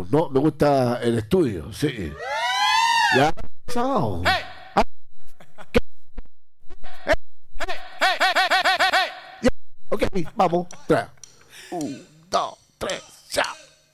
No, me gusta el estudio, sí. Ya. Chao. Ah, ya, ok, vamos. 3, 1,